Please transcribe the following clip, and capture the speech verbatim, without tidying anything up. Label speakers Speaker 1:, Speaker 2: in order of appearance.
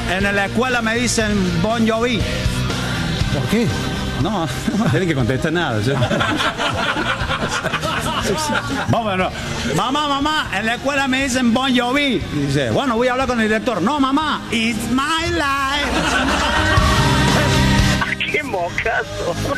Speaker 1: en la escuela me dicen Bon Jovi.
Speaker 2: ¿Por qué?
Speaker 1: No, no tienen que contestar nada. Yo... Vamos, no. Mamá, mamá, en la escuela me dicen Bon Jovi. Y dice, bueno, voy a hablar con el director. No, mamá, it's my life.
Speaker 3: ¡Qué mocazo!